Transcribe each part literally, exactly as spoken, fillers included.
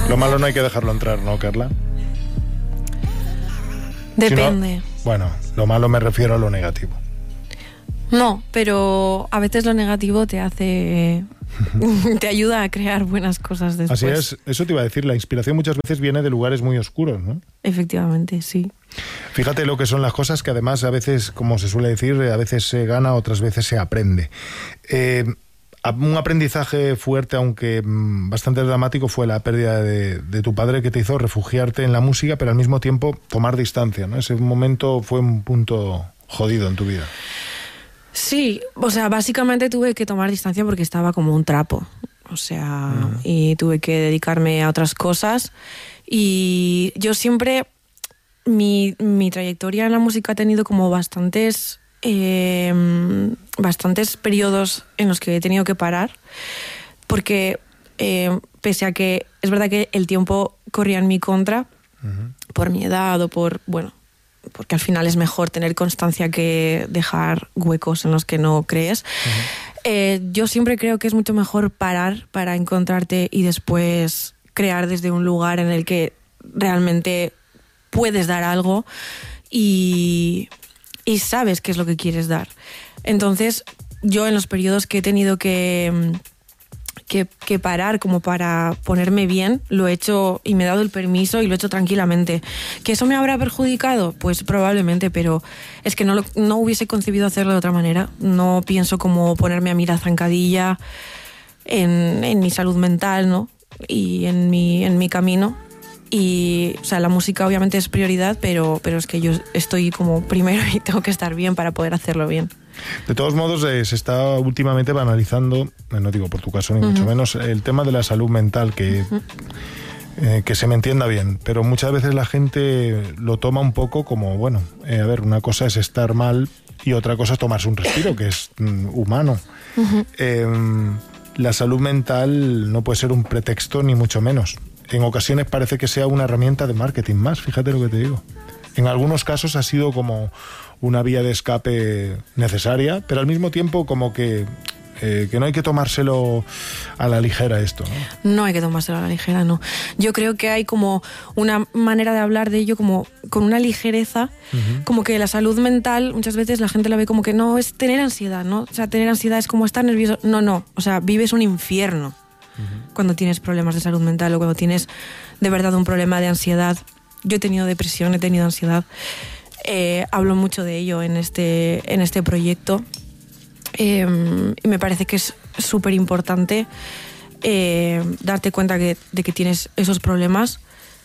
Lo malo no hay que dejarlo entrar, ¿no, Carla? Depende. Si no, bueno, lo malo me refiero a lo negativo. No, pero a veces lo negativo te hace... te ayuda a crear buenas cosas después. Así es, eso te iba a decir, la inspiración muchas veces viene de lugares muy oscuros, ¿no? Efectivamente, sí. Fíjate lo que son las cosas que además a veces, como se suele decir, a veces se gana, otras veces se aprende. Eh, un aprendizaje fuerte, aunque bastante dramático, fue la pérdida de, de tu padre, que te hizo refugiarte en la música, pero al mismo tiempo tomar distancia, ¿no? Ese momento fue un punto jodido en tu vida. Sí, o sea, básicamente tuve que tomar distancia porque estaba como un trapo, o sea, uh-huh. y tuve que dedicarme a otras cosas. Y yo siempre, mi, mi trayectoria en la música ha tenido como bastantes, eh, bastantes periodos en los que he tenido que parar, porque eh, pese a que es verdad que el tiempo corría en mi contra, uh-huh. por mi edad o por, bueno... porque al final es mejor tener constancia que dejar huecos en los que no crees. Uh-huh. Eh, yo siempre creo que es mucho mejor parar para encontrarte y después crear desde un lugar en el que realmente puedes dar algo y, y sabes qué es lo que quieres dar. Entonces, yo en los periodos que he tenido que... Que, que parar como para ponerme bien, lo he hecho y me he dado el permiso y lo he hecho tranquilamente. ¿Que eso me habrá perjudicado? Pues probablemente, pero es que no, lo, no hubiese concebido hacerlo de otra manera. No pienso como ponerme a mira zancadilla en, en mi salud mental, ¿no? Y en mi, en mi camino. Y, o sea, la música obviamente es prioridad, pero, pero es que yo estoy como primero y tengo que estar bien para poder hacerlo bien. De todos modos, eh, se está últimamente banalizando, eh, no digo por tu caso ni uh-huh. mucho menos, el tema de la salud mental, que, uh-huh. eh, que se me entienda bien, pero muchas veces la gente lo toma un poco como, bueno, eh, a ver, una cosa es estar mal y otra cosa es tomarse un respiro, que es mm, humano. Uh-huh. Eh, la salud mental no puede ser un pretexto ni mucho menos. En ocasiones parece que sea una herramienta de marketing más, fíjate lo que te digo. En algunos casos ha sido como una vía de escape necesaria, pero al mismo tiempo como que, eh, que no hay que tomárselo a la ligera esto, ¿no? No hay que tomárselo a la ligera, no. Yo creo que hay como una manera de hablar de ello como con una ligereza, uh-huh. como que la salud mental muchas veces la gente la ve como que no, es tener ansiedad, ¿no? O sea, tener ansiedad es como estar nervioso. No, no, o sea, vives un infierno uh-huh. cuando tienes problemas de salud mental o cuando tienes de verdad un problema de ansiedad. Yo he tenido depresión, he tenido ansiedad. Eh, hablo mucho de ello en este, en este proyecto. Eh, y me parece que es súper importante eh, darte cuenta que, de que tienes esos problemas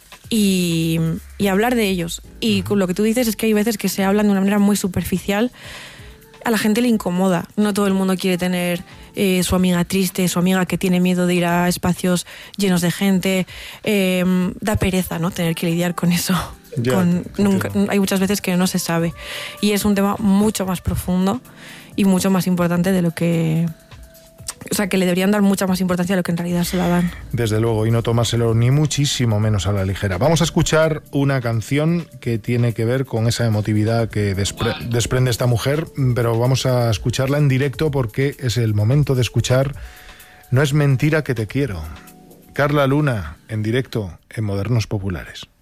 y, y hablar de ellos. Y lo que tú dices es que hay veces que se hablan de una manera muy superficial. A la gente le incomoda. No todo el mundo quiere tener eh, su amiga triste, su amiga que tiene miedo de ir a espacios llenos de gente. Eh, da pereza, ¿no? Tener que lidiar con eso. Ya, con, nunca, hay muchas veces que no se sabe. Y es un tema mucho más profundo y mucho más importante de lo que... O sea, que le deberían dar mucha más importancia a lo que en realidad se la dan. Desde luego, y no tomárselo ni muchísimo menos a la ligera. Vamos a escuchar una canción que tiene que ver con esa emotividad que despre- desprende esta mujer, pero vamos a escucharla en directo porque es el momento de escuchar No es mentira que te quiero. Carla Luna, en directo, en Modernos Populares.